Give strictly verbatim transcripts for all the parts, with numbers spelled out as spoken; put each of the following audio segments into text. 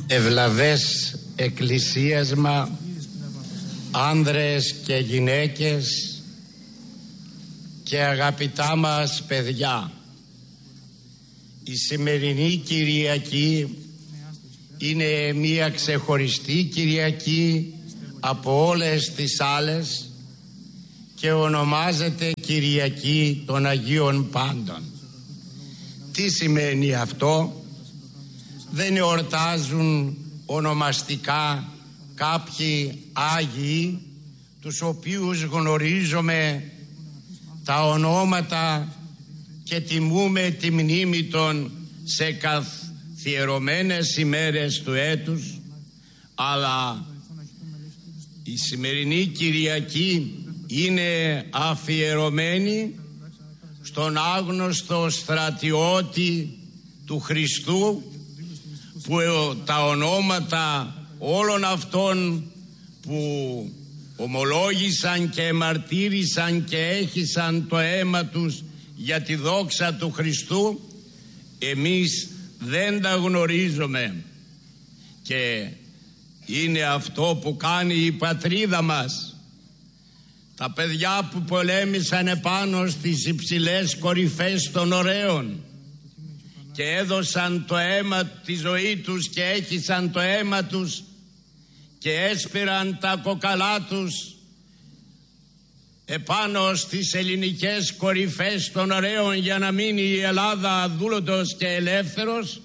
Ευλαβές εκκλησίασμα, άνδρες και γυναίκες και αγαπητά μας παιδιά, η σημερινή Κυριακή είναι μία ξεχωριστή Κυριακή από όλες τις άλλες και ονομάζεται Κυριακή των Αγίων Πάντων. Τι σημαίνει αυτό? Δεν εορτάζουν ονομαστικά κάποιοι Άγιοι, τους οποίους γνωρίζουμε τα ονόματα και τιμούμε τη μνήμη των σε καθιερωμένες ημέρες του έτους, αλλά η σημερινή Κυριακή είναι αφιερωμένη στον άγνωστο στρατιώτη του Χριστού, που τα ονόματα όλων αυτών που ομολόγησαν και μαρτύρησαν και έχισαν το αίμα τους για τη δόξα του Χριστού, εμείς δεν τα γνωρίζουμε, και είναι αυτό που κάνει η πατρίδα μας. Τα παιδιά που πολέμησαν επάνω στις υψηλές κορυφές των ωραίων και έδωσαν το αίμα, τη ζωή τους, και έχισαν το αίμα τους και έσπηραν τα κοκαλά τους επάνω στις ελληνικές κορυφές των ωραίων για να μείνει η Ελλάδα αδούλωτος και ελεύθερος,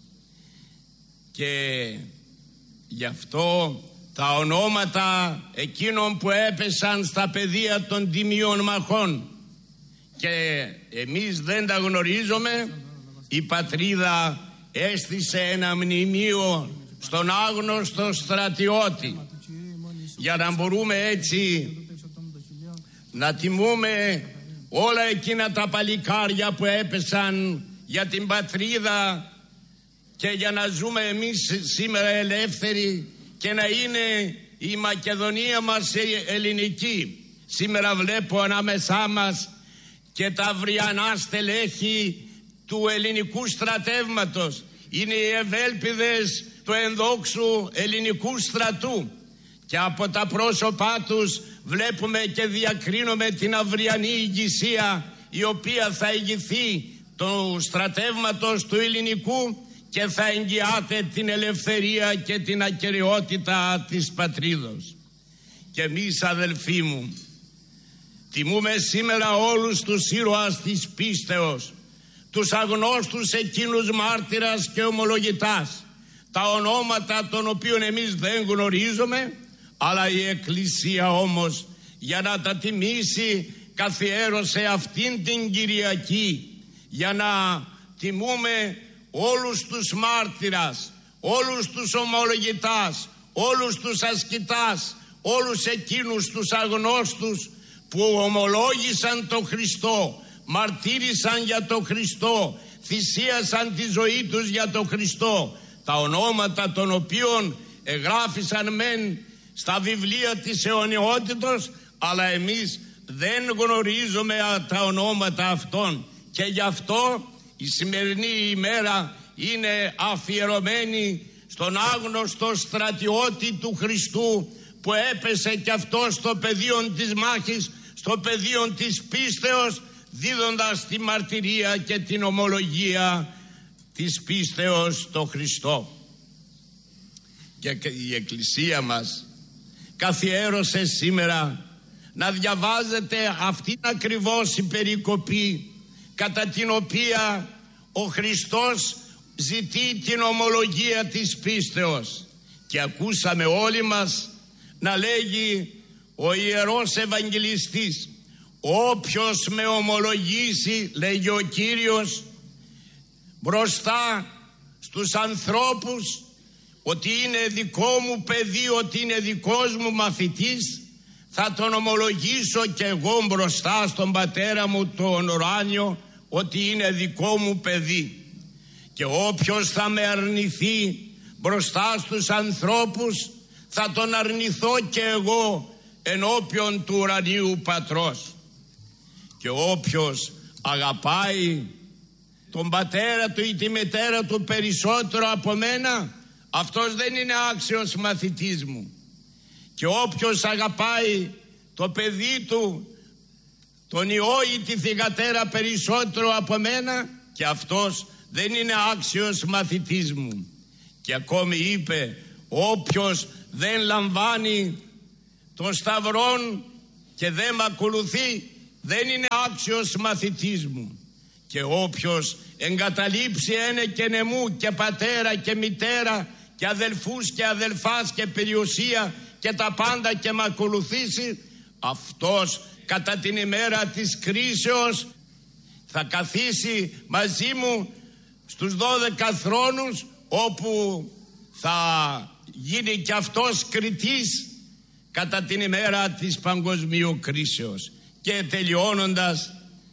και γι' αυτό τα ονόματα εκείνων που έπεσαν στα πεδία των τιμίων μαχών και εμείς δεν τα γνωρίζουμε, η πατρίδα έστησε ένα μνημείο στον άγνωστο στρατιώτη, για να μπορούμε έτσι να τιμούμε όλα εκείνα τα παλικάρια που έπεσαν για την πατρίδα και για να ζούμε εμείς σήμερα ελεύθεροι και να είναι η Μακεδονία μας ελληνική. Σήμερα βλέπω ανάμεσά μας και τα αυριανά στελέχη του ελληνικού στρατεύματος. Είναι οι ευέλπιδες του ενδόξου ελληνικού στρατού, και από τα πρόσωπά τους βλέπουμε και διακρίνουμε την αυριανή ηγησία, η οποία θα ηγηθεί του στρατεύματος του ελληνικού και θα εγγυάται την ελευθερία και την ακεραιότητα της πατρίδος. Και εμείς, αδελφοί μου, τιμούμε σήμερα όλους τους ήρωας της πίστεως, τους αγνώστους εκείνους μάρτυρας και ομολογητάς, τα ονόματα των οποίων εμείς δεν γνωρίζουμε, αλλά η Εκκλησία όμως για να τα τιμήσει καθιέρωσε αυτήν την Κυριακή, για να τιμούμε όλους τους μάρτυρας, όλους τους ομολογητάς, όλους τους ασκητάς, όλους εκείνους τους αγνώστους που ομολόγησαν το Χριστό, μαρτύρησαν για το Χριστό, θυσίασαν τη ζωή τους για το Χριστό, τα ονόματα των οποίων εγγράφησαν μεν στα βιβλία της αιωνιότητος, αλλά εμείς δεν γνωρίζουμε τα ονόματα αυτών, και γι' αυτό η σημερινή ημέρα είναι αφιερωμένη στον άγνωστο στρατιώτη του Χριστού, που έπεσε κι αυτό στο πεδίο της μάχης, στο πεδίο της πίστεως, δίδοντας τη μαρτυρία και την ομολογία της πίστεως στο Χριστό. Και η Εκκλησία μας καθιέρωσε σήμερα να διαβάζετε αυτήν ακριβώς η περικοπή, κατά την οποία ο Χριστός ζητεί την ομολογία της πίστεως, και ακούσαμε όλοι μας να λέγει ο Ιερός Ευαγγελιστής: όποιος με ομολογήσει, λέγει ο Κύριος, μπροστά στους ανθρώπους ότι είναι δικό μου παιδί, ότι είναι δικός μου μαθητής, θα τον ομολογήσω και εγώ μπροστά στον Πατέρα μου τον ουράνιο ότι είναι δικό μου παιδί. Και όποιος θα με αρνηθεί μπροστά στους ανθρώπους, θα τον αρνηθώ και εγώ ενώπιον του ουρανίου Πατρός. Και όποιος αγαπάει τον πατέρα του ή τη μητέρα του περισσότερο από μένα, αυτός δεν είναι άξιος μαθητής μου. Και όποιος αγαπάει το παιδί του, τον Υιό ή τη θυγατέρα περισσότερο από μένα, και αυτός δεν είναι άξιος μαθητής μου. Και ακόμη είπε, όποιος δεν λαμβάνει τον σταυρόν και δεν μ' ακολουθεί, δεν είναι άξιος μαθητής μου. Και όποιος εγκαταλείψει ένε και νεμού και πατέρα και μητέρα και αδελφούς και αδελφάς και περιουσία και τα πάντα και μ' ακολουθήσει, αυτός κατά την ημέρα της κρίσεως θα καθίσει μαζί μου στους δώδεκα θρόνους, όπου θα γίνει και αυτός κριτής κατά την ημέρα της παγκοσμίου κρίσεως. Και τελειώνοντας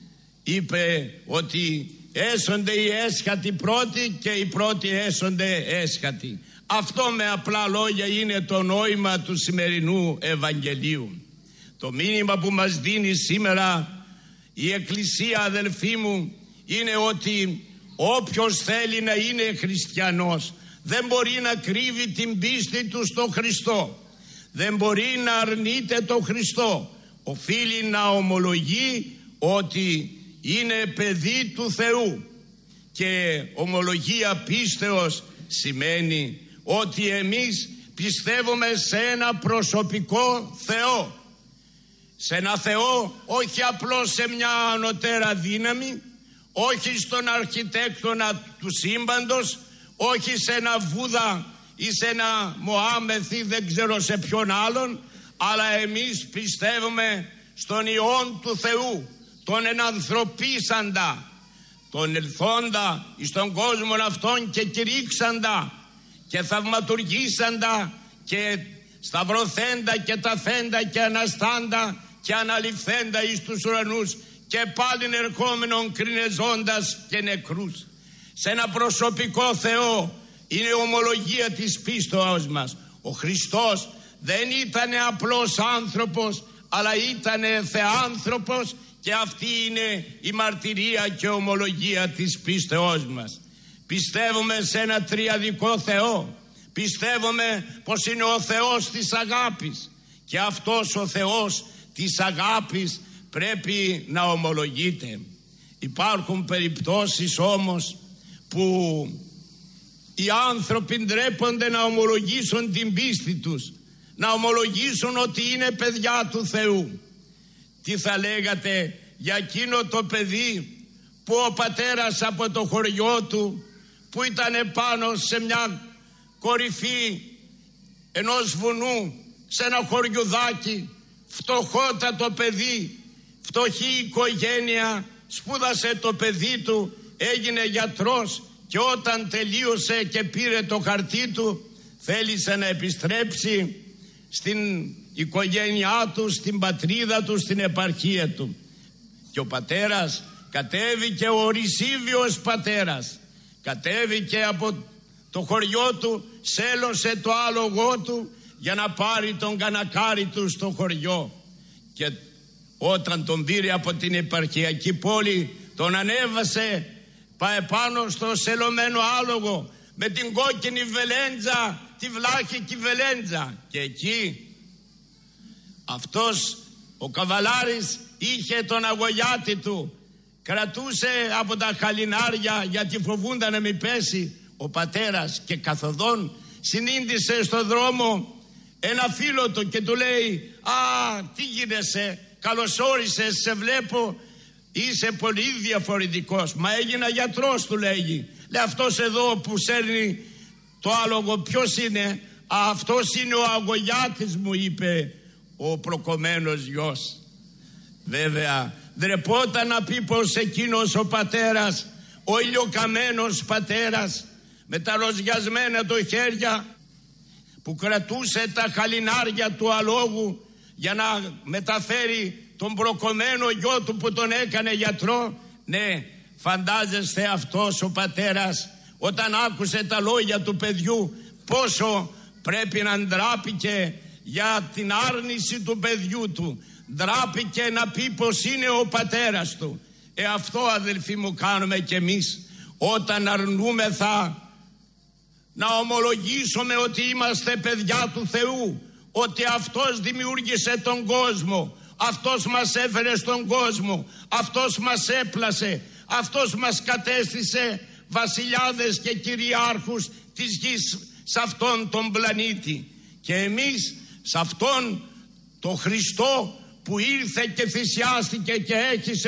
είπε ότι έσονται οι έσχατοι πρώτοι και οι πρώτοι έσονται έσχατοι. Αυτό με απλά λόγια είναι το νόημα του σημερινού Ευαγγελίου. Το μήνυμα που μας δίνει σήμερα η Εκκλησία, αδελφοί μου, είναι ότι όποιος θέλει να είναι χριστιανός δεν μπορεί να κρύβει την πίστη του στο Χριστό. Δεν μπορεί να αρνείται το Χριστό. Οφείλει να ομολογεί ότι είναι παιδί του Θεού. Και ομολογία πίστεως σημαίνει ότι εμείς πιστεύουμε σε ένα προσωπικό Θεό. Σε ένα Θεό, όχι απλώς σε μια ανωτέρα δύναμη, όχι στον αρχιτέκτονα του σύμπαντος, όχι σε ένα Βούδα ή σε ένα Μωάμεθ ή δεν ξέρω σε ποιον άλλον, αλλά εμείς πιστεύουμε στον Υιόν του Θεού, τον ενανθρωπίσαντα, τον ελθόντα εις τον κόσμο αυτόν και κηρύξαντα και θαυματουργήσαντα και σταυρωθέντα και ταφέντα και αναστάντα και αναληφθέντα εις τους ουρανούς και πάλιν ερχόμενον κρινεζώντας και νεκρούς. Σε ένα προσωπικό Θεό είναι η ομολογία της πίστεως μας. Ο Χριστός δεν ήταν απλός άνθρωπος, αλλά ήταν θεάνθρωπος, και αυτή είναι η μαρτυρία και ομολογία της πίστεώς μας. Πιστεύουμε σε ένα τριαδικό Θεό. Πιστεύουμε πως είναι ο Θεός της αγάπης, και αυτός ο Θεός της αγάπης πρέπει να ομολογείται. Υπάρχουν περιπτώσεις όμως που οι άνθρωποι ντρέπονται να ομολογήσουν την πίστη τους, να ομολογήσουν ότι είναι παιδιά του Θεού. Τι θα λέγατε για εκείνο το παιδί που ο πατέρας από το χωριό του, που ήταν πάνω σε μια κορυφή ενός βουνού, σε ένα χωριουδάκι, φτωχότατο παιδί, φτωχή οικογένεια, σπούδασε το παιδί του, έγινε γιατρός, και όταν τελείωσε και πήρε το χαρτί του, θέλησε να επιστρέψει στην οικογένειά του, στην πατρίδα του, στην επαρχία του. Και ο πατέρας κατέβηκε, ο Ρισίβιος πατέρας, κατέβηκε από το χωριό του, σέλωσε το άλογο του για να πάρει τον κανακάρι του στο χωριό. Και όταν τον πήρε από την επαρχιακή πόλη, τον ανέβασε πάνω στο σελωμένο άλογο με την κόκκινη βελέντζα, τη βλάχικη βελέντζα, και εκεί αυτός ο καβαλάρης είχε τον αγωγιάτη του, κρατούσε από τα χαλινάρια γιατί φοβούνταν να μην πέσει ο πατέρας, και καθοδόν συνήντησε στο δρόμο ένα φίλο του και του λέει, α, τι γίνεσαι, καλώς όρισες, σε βλέπω, είσαι πολύ διαφορετικός. Μα έγινα γιατρός, του λέγει. Λέει, αυτός εδώ που σέρνει το άλογο ποιος είναι? Α, αυτός είναι ο αγωγιάτης μου, είπε ο προκομμένος γιος. Βέβαια ντρεπόταν να πει πως εκείνος ο πατέρας, ο ηλιοκαμένος πατέρας με τα ροζιασμένα του χέρια, που κρατούσε τα χαλινάρια του αλόγου για να μεταφέρει τον προκομμένο γιο του που τον έκανε γιατρό, ναι, φαντάζεστε αυτός ο πατέρας όταν άκουσε τα λόγια του παιδιού πόσο πρέπει να ντράπηκε για την άρνηση του παιδιού του, ντράπηκε να πει πως είναι ο πατέρας του. Ε, αυτό, αδελφοί μου, κάνουμε κι εμείς όταν αρνούμεθα να ομολογήσουμε ότι είμαστε παιδιά του Θεού, ότι Αυτός δημιούργησε τον κόσμο, Αυτός μας έφερε στον κόσμο, Αυτός μας έπλασε, Αυτός μας κατέστησε βασιλιάδες και κυριάρχους της γης σε αυτόν τον πλανήτη. Και εμείς σε αυτόν τον Χριστό που ήρθε και θυσιάστηκε και έχει